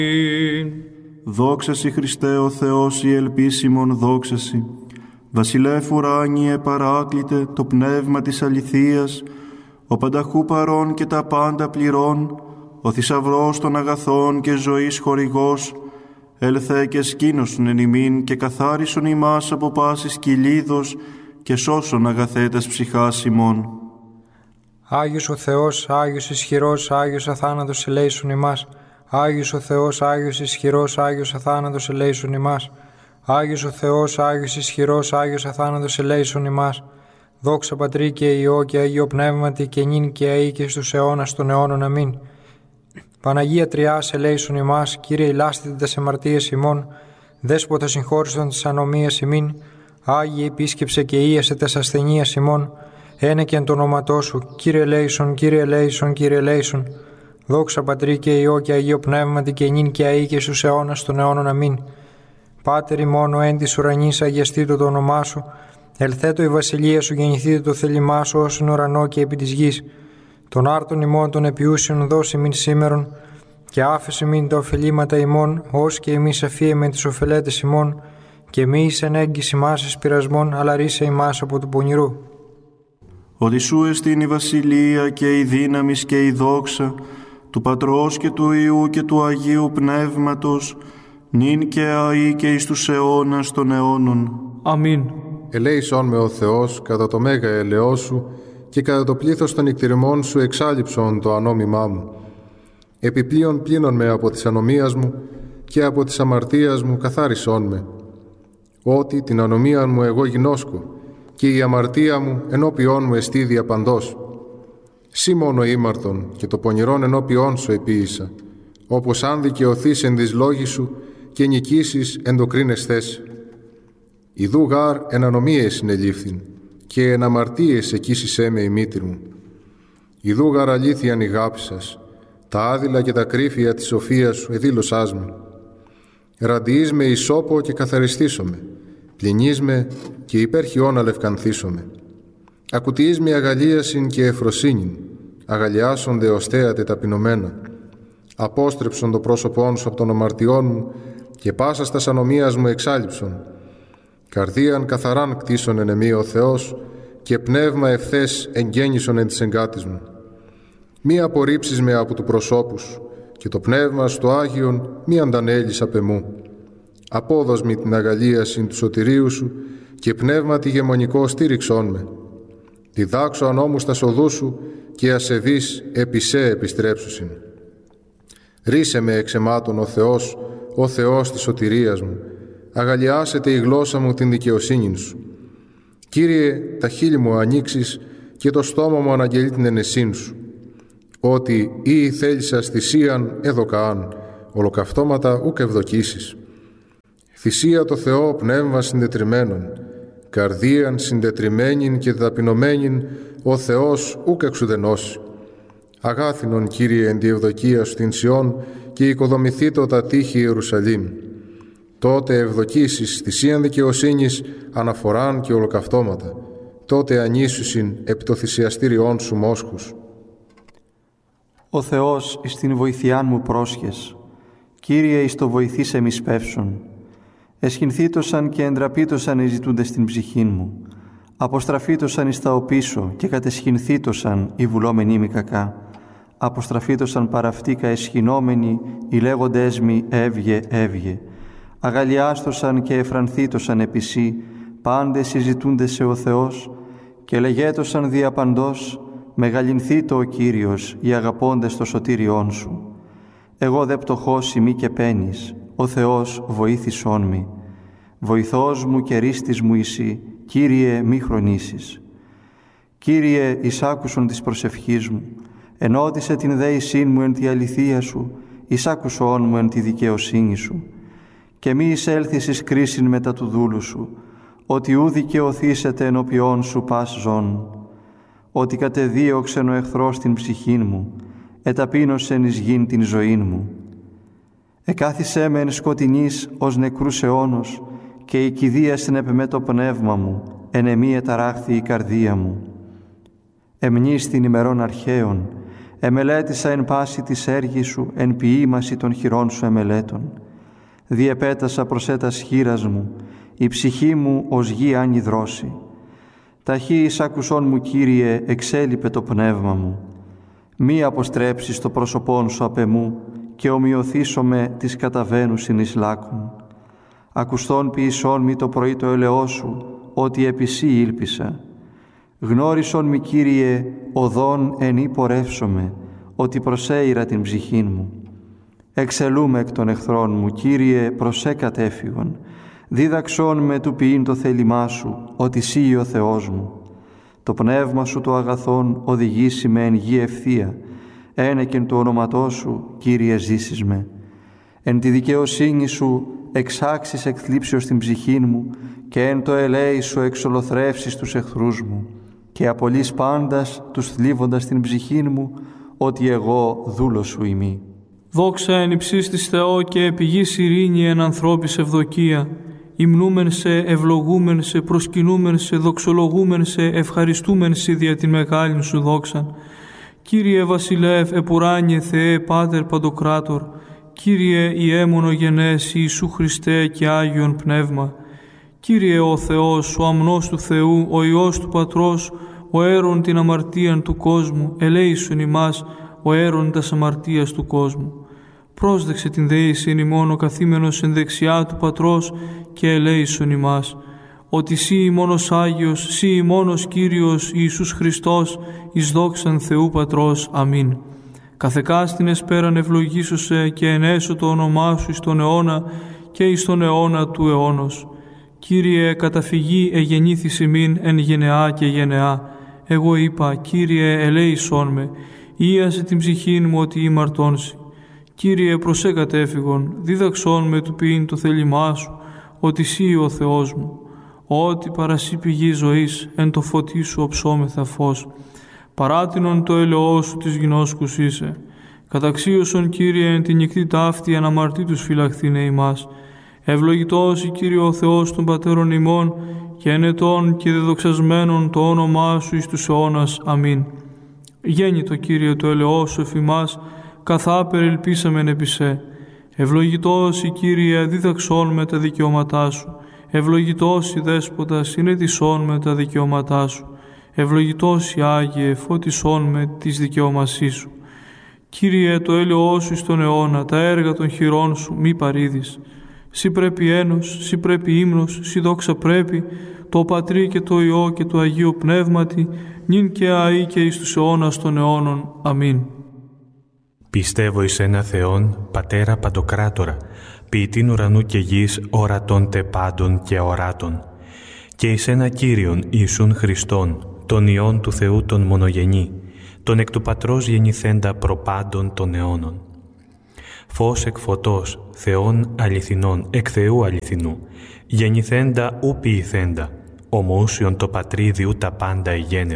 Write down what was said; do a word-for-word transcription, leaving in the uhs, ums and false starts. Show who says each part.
Speaker 1: Δόξα σοι Χριστέ ο Θεός η ελπίσιμον δόξα σοι. Βασιλεύ ουράνιε παράκλητε το πνεύμα της αληθείας, ο πανταχού παρών και τα πάντα πληρών, ο θησαυρός των αγαθών και ζωής χορηγός, έλθε και σκήνωσον εν ημίν και καθάρισον ημάς από πάσης κυλίδος και σώσον αγαθέτας ψυχάς ημών.
Speaker 2: Άγιος ο Θεός, Άγιος ισχυρός, Άγιος αθάνατος ελέησον ημάς. Άγιος ο Θεός, Άγιος ισχυρός, Άγιος αθάνατος ελέησον ημάς. Άγιος ο Θεός, Άγιος ισχυρός, Άγιος αθάνατος ελέησον ημάς. Δόξα Πατρί και Υιό και Αγίο Πνεύματι και νυν και αεί και στους αιώνας των αιώνων. Αμήν. Παναγία Τριάς ελέησον ημάς, Κύριε ηλάστητε τας αμαρτίες ημών, Δέσποτα συγχώρησον τας ανομίας ημίν, Άγιε επίσκεψε και ίασε τας ασθενείας ημών, ένεκεν το όνοματό σου, Κύριε ελέησον, Κύριε ελέησον, Κύριε ελέησον. Δόξα Πατρί και Υιό και Αγίο Πνεύματι και νυν και αεί και στους αιώνας των αιώνων. Αμήν. Πάτερ ημών ο εν της ουρανής, αγιαστήτω το όνομά σου, ελθέτω η βασιλεία σου, γεννηθείτε το θέλημά σου ως εν ουρανό και επί της γης. Τον άρτον ημών των επιούσιων δώσει μην σήμερον, και άφησε μην τα ωφελήματα ημών, ως και εμείς αφίεμε τις ωφελέτες ημών, και μη εις εν έγκυς ημάς εις πειρασμών, αλλά ρίσε ημάς από του πονηρού.
Speaker 1: Ότι σου εστίν η βασιλεία και η δύναμις και η δόξα του Πατρός και του Υιού και του Αγίου Πνεύματος, νυν και αεί και εις τους αιώνας των αιώνων.
Speaker 3: Αμήν.
Speaker 4: Ελέησον με ο Θεός κατά το μέγα ελαιό σου και κατά το πλήθος των νηκτηριμών σου εξάλειψον το ανόμημά μου. Επιπλέον πλύνον με από της ανομίας μου και από της αμαρτίας μου καθάρισόν με. Ότι την ανομία μου εγώ γινώσκω και η αμαρτία μου ενώπιόν μου εστί διαπαντός. Σύ μόνο ήμαρτον και το πονηρόν ενώπιόν σου επίησα, όπως αν δικαιωθείς εν της λόγης σου και νικήσεις εν το κρίνες θέση. Ιδού γάρ εν ανομίες συνελήφθην και εν αμαρτίες εκείσισέ με η μήτρη μου. Ιδού γάρ αλήθειαν η γάπη σας, τα άδειλα και τα κρύφια της σοφίας σου εδήλωσάς μου. Ραντιείς με ισόπο και καθαριστήσομαι, πλυνείς με και υπέρχιόν αλευκανθήσομαι. Ακουτιείς με αγαλίασιν και εφροσύνην, αγαλιάσονται οστέατε ταπεινωμένα. Απόστρεψον το πρόσωπόν σου από των αμαρτιών μου και πάσα στας ανομίας μου εξάλειψον. Καρδίαν καθαράν κτίσον εν εμεί ο Θεός και πνεύμα ευθές εγγέννησον εν της εγκάτης μου. Μη απορρίψεις με από του προσώπου σου και το πνεύμα στο Άγιον μη αντανέλεις απ' εμού. Απόδος μη την αγαλίασιν του σωτηρίου σου και πνεύμα τη γεμονικό στήριξόν με. Διδάξω ανώμους τα οδού σου και ασεβείς επί σε επιστρέψουσιν. Ρίσε με εξαιμάτων ο Θεός, ο Θεός της σωτηρίας μου. Αγαλιάσετε η γλώσσα μου την δικαιοσύνη σου. Κύριε, τα χείλη μου ανοίξεις και το στόμα μου αναγγελεί την ενεσύν σου. Ότι ή θέλησας θυσίαν εδοκαάν, ολοκαυτώματα ουκ ευδοκίσεις. Θυσία το Θεό πνεύμα συντετριμένων, καρδίαν συντετριμένην και ταπεινωμένην ο Θεός ουκ εξουδενώσει. Αγάθινον, Κύριε, εν τη ευδοκία σου την Σιών και οικοδομηθήτω τα τείχη Ιερουσαλήμ. Τότε ευδοκίσεις θυσίαν δικαιοσύνης, αναφοράν και ολοκαυτώματα. Τότε ανήσουσιν επί το θυσιαστήριόν σου μόσχους.
Speaker 3: Ο Θεός εις την βοηθειάν μου πρόσχες, Κύριε εις το βοηθήσε μη σπεύσον. Εσχυνθήτωσαν και εντραπήτωσαν οι ζητούντες την ψυχήν μου. Αποστραφήτωσαν εις τα οπίσω και κατεσχυνθήτωσαν οι βουλόμενοι μη κακά. Αποστραφήτωσαν παραυτήκα εσχυνόμενοι οι λέγοντες μη έβγε έβγε. Αγαλιάστωσαν και εφρανθήτωσαν επισή πάντες συζητούντες σε ο Θεός και λεγέτωσαν διαπαντός μεγαλυνθήτω ο Κύριος οι αγαπώντες το σωτήριόν σου. Εγώ δε πτωχός ημί και πένης, ο Θεός βοήθησόν μη. Βοηθός μου και ρίστης μου εσύ, Κύριε μη χρονίσεις. Κύριε εισάκουσον της προσευχής μου, ενώτισε την δέησήν μου εν τη αληθεία σου, εισάκουσον μου εν τη δικαιοσύνη σου. Και μη εισέλθεις εις κρίσιν μετά του δούλου σου, ότι ου δικαιωθήσετε ενώπιόν σου πας ζών. Ότι κατεδίωξεν ο εχθρός την ψυχήν μου, εταπείνωσεν εις γην την ζωήν μου. Εκάθισέ με εν σκοτεινής ως νεκρούς αιώνος, και η κηδεία συνέπεμε το πνεύμα μου, εν εμή εταράχθη η καρδία μου. Εμνείς την ημερών αρχαίων, Εμελέτησα εν πάση της έργης σου, εν ποίημαση των χειρών σου εμελέτων. Διεπέτασα προσέτας χείρας μου, η ψυχή μου ως γη άνυδρώσει. Ταχύ εις άκουσόν μου, Κύριε, εξέλιπε το πνεύμα μου. Μη αποστρέψεις το πρόσωπόν σου απ' εμού και ομοιωθήσομαι της καταβαίνουσιν εις λάκων. Ακουστόν ποιησόν μη το πρωί το ελαιό σου, ότι επί σύ ήλπισα. Γνώρισον μη, Κύριε, οδόν εν ή πορεύσομαι, ότι προσέειρα την ψυχήν μου. Εξελούμε εκ των εχθρών μου, Κύριε, προσέ κατέφυγον. Δίδαξόν με του ποιήν το θέλημά σου, ότι σύ ο Θεός μου. Το πνεύμα σου το αγαθόν οδηγήσει με εν γη ευθεία. Ένεκεν του ονόματός σου, Κύριε, ζήσεις με. Εν τη δικαιοσύνη σου εξάξεις εκθλίψεως την ψυχήν μου και εν το ελέη σου εξολοθρεύσεις τους εχθρούς μου και απολύς πάντας τους θλίβοντας την ψυχήν μου, ότι εγώ δούλος σου ημί.
Speaker 5: Δόξα εν υψίστης Θεό και επί γης ειρήνη εν ανθρώπης ευδοκία. Υμνούμεν σε, ευλογούμεν σε, προσκυνούμεν σε, δοξολογούμεν σε, ευχαριστούμεν σε δια την μεγάλη σου δόξαν. Κύριε Βασιλεύ, επουράνιε Θεέ, Πάτερ Παντοκράτορ, Κύριε ιέμονο γενές Ιησού Χριστέ και Άγιον Πνεύμα. Κύριε ο Θεός, ο αμνός του Θεού, ο Υιός του Πατρός, ο αίρον την αμαρτίαν του κόσμου, ελέησον ημάς, ο αίρον τας αμαρτίας του κόσμου. Πρόσδεξε την δεήσιν ημών ο καθήμενος εν δεξιά του Πατρός και ελέησον ημάς, ότι σύ ημώνος Άγιος, σύ ημώνος Κύριος Ιησούς Χριστός, εις δόξαν Θεού Πατρός. Αμήν. Καθεκάστην εσπέραν ευλογήσωσε και ενέσω το όνομά σου εις τον αιώνα και εις τον αιώνα του αιώνος. Κύριε, καταφυγή εγεννήθης ημίν εν γενεά και γενεά. Εγώ είπα, Κύριε, ελέησόν με, ίασε την ψυχήν μου ότι ημαρτώνσει. Κύριε, προσέ κατέφυγον, δίδαξόν με του ποιήν το θέλημά σου, ότι σύ ο Θεός μου. Ότι παρασύ πηγή ζωής, εν το φωτί σου οψόμεθα φως. Παράτινον το έλεό σου της γινώσκους είσαι. Καταξίωσον, Κύριε, εν την νυχτή ταύτη αναμαρτήτους φυλαχθήνε ημάς. Ευλογητός η Κύριε ο Θεός των πατέρων ημών και ενετών και δεδοξασμένων το όνομά σου εις τους αιώνας. Αμήν. Γέννητο, Κύριε, το έλεό σου εφ' ημάς, καθά περιλπίσαμεν επί σε. Ευλογητός η Κύριε, δίδαξόν με τα δικαιώματά σου. Ευλογητός η Δέσποτα, συνέτησόν με τα δικαιώματά σου. Ευλογητός η Άγιε, φώτισόν με τις δικαιωμασίες σου. Κύριε, το έλεό σου στον αιώνα, τα έργα των χειρών σου μη παρήδεις. Συ πρέπει ένος, συ πρέπει ύμνος, συ δόξα πρέπει, το Πατρί και το Υιό και το Αγίο Πνεύματι, νυν και αεί και εις τους αιώνας των αιώνων. Αμήν.
Speaker 6: Πιστεύω εις ένα Θεόν, Πατέρα Παντοκράτορα, ποιητήν ουρανού και γης, ορατών τε πάντων και οράτων, και εις ένα Κύριον Ιησούν Χριστόν, τον Υιόν του Θεού τον μονογενή, τον εκ του Πατρός γεννηθέντα προπάντων των αιώνων. Φως εκ φωτός, Θεόν αληθινών, εκ Θεού αληθινού, γεννηθέντα ου ποιηθέντα, ομοούσιον το Πατρί διού τα πάντα ηγένε.